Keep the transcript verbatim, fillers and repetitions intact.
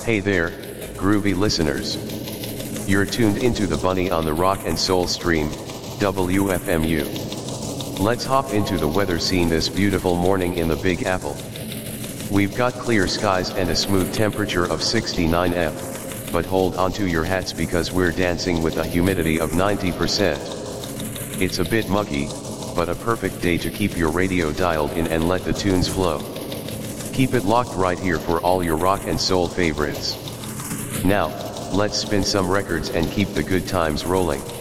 Hey there, groovy listeners. You're tuned into the Bunny on the Rock and Soul stream, W F M U. Let's hop into the weather scene this beautiful morning in the Big Apple. We've got clear skies and a smooth temperature of sixty-nine F, but hold on to your hats because we're dancing with a humidity of ninety percent. It's a bit muggy, but a perfect day to keep your radio dialed in and let the tunes flow. Keep it locked right here for all your rock and soul favorites. Now, let's spin some records and keep the good times rolling.